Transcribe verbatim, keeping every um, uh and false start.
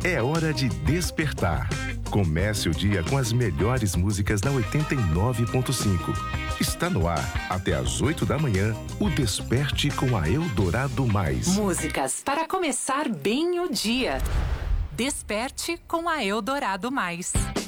É hora de despertar. Comece o dia com as melhores músicas da oitenta e nove ponto cinco. Está no ar, até às oito da manhã, o Desperte com a Eldorado Mais. Músicas para começar bem o dia. Desperte com a Eldorado Mais.